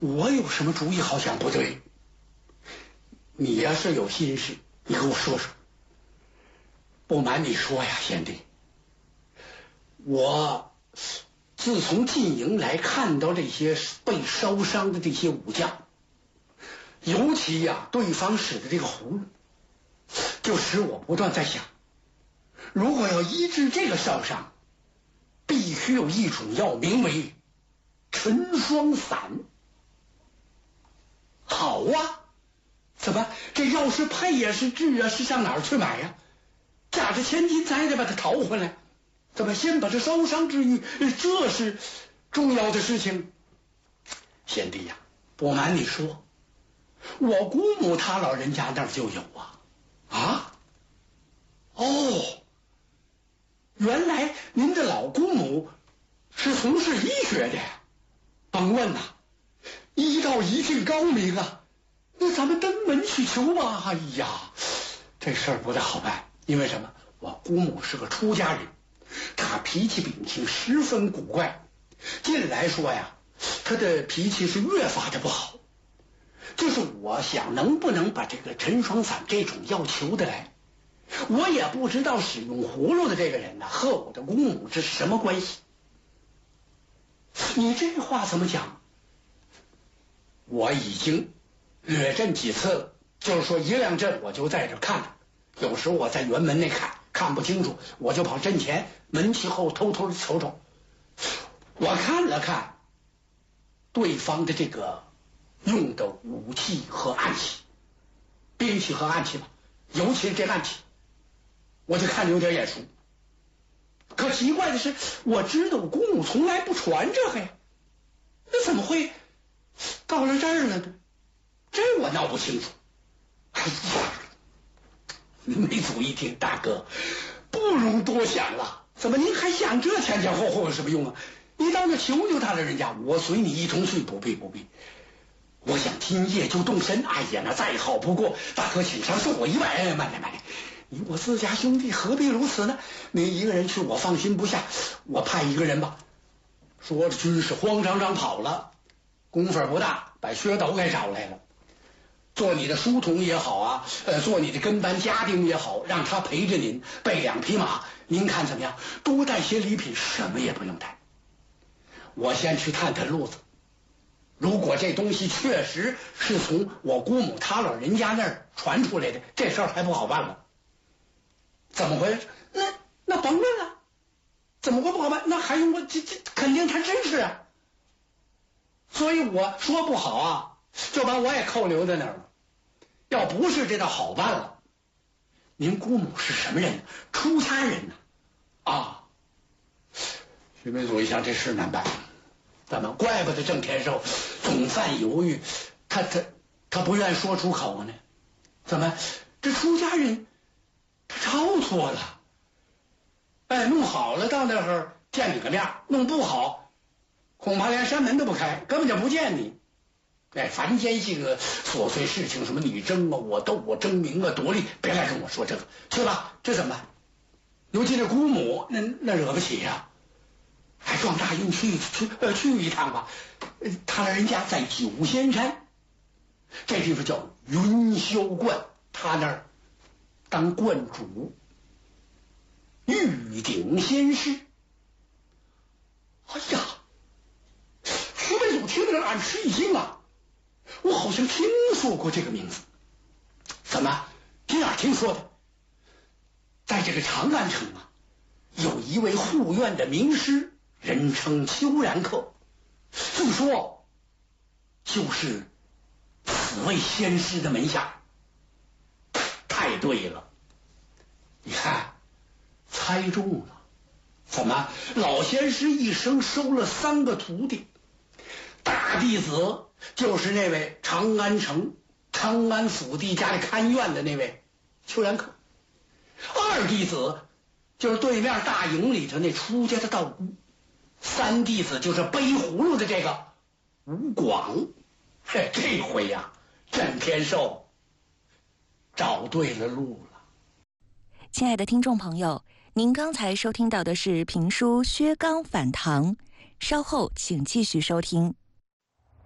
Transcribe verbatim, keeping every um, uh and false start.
我有什么主意好像不对。你要是有心事，你跟我说说。不瞒你说呀，贤弟，我自从进营来看到这些被烧伤的这些武将，尤其呀、啊、对方使的这个葫芦，就使我不断在想，如果要医治这个烧伤，必须有一种药名为沉霜散。好啊，怎么这药是配呀、是治啊，是上哪儿去买呀？驾着千金再得把它淘回来，怎么先把这烧伤治愈，这是重要的事情。贤弟呀、啊，不瞒你说，我姑母她老人家那儿就有啊。啊？哦，原来您的老姑母是从事医学的呀？甭问呐、啊，医道一定高明啊。那咱们登门去求吧。哎呀，这事儿不太好办。因为什么？我姑母是个出家人，她脾气秉性十分古怪。近来说呀，她的脾气是越发的不好。就是我想，能不能把这个沉霜散这种药求得来？我也不知道使用葫芦的这个人呢，和我的姑母这是什么关系？你这话怎么讲？我已经略阵几次了，就是说一亮阵我就在这看着。有时我在辕门内看看不清楚，我就跑阵前门旗后偷偷的瞅瞅。我看了看对方的这个用的武器和暗器，兵器和暗器吧，尤其是这暗器，我就看着有点眼熟。可奇怪的是，我知道我姑母从来不传这个呀，那怎么会到了这儿了呢？这我闹不清楚。哎呀，没主意听，大哥，不容多想了。怎么您还想这前前后后有什么用啊？你到那求求他了，人家我随你一同去。不必不必，我想今夜就动身。哎呀，那再好不过，大哥请上，送我一万。哎，慢点慢点，你我自家兄弟何必如此呢？你一个人去我放心不下，我派一个人吧。说着军士慌张张跑了，功夫不大，把薛斗给找来了。做你的书童也好啊，呃，做你的跟班家丁也好，让他陪着您备两匹马，您看怎么样？多带些礼品，什么也不用带。我先去探探路子，如果这东西确实是从我姑母她老人家那儿传出来的，这事儿还不好办了。怎么回事？那那甭问了，怎么会不好办？那还用我？这这肯定他真是啊。所以我说不好啊，就把我也扣留在那儿了。要不是这倒好办了。您姑母是什么人呢？出家人呢？啊，徐梅祖一想这事难办，怎么？怪不得郑天寿总犯犹豫，他他他不愿说出口呢。怎么？这出家人他超脱了？哎，弄好了到那儿见你个面，弄不好恐怕连山门都不开，根本就不见你。哎，凡间这个琐碎事情，什么你争啊，我斗，我争名啊，夺利，别来跟我说这个，去吧，这怎么办？尤其这姑母，那那惹不起呀、啊，还撞大运去去呃去一趟吧。呃，他人家在九仙山，这地方叫云霄观，他那儿当观主，玉鼎仙师。哎呀，徐悲祖听着暗吃一惊啊！我好像听说过这个名字，怎么？听哪儿听说的？在这个长安城啊，有一位护院的名师，人称丘然客，据说就是此位仙师的门下。太对了，你看，猜中了。怎么？老仙师一生收了三个徒弟，大弟子就是那位长安城长安府地家里看院的那位丘然客，二弟子就是对面大营里头那出家的道姑，三弟子就是背葫芦的这个吴广。嘿，这回呀、啊，郑天寿找对了路了。 亲爱的听众朋友，您刚才收听到的是评书《薛刚反唐》，稍后请继续收听。